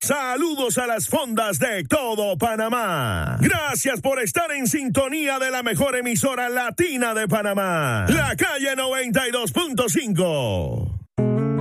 Saludos a las fondas de todo Panamá. Gracias por estar en sintonía de la mejor emisora latina de Panamá, La Calle 92.5.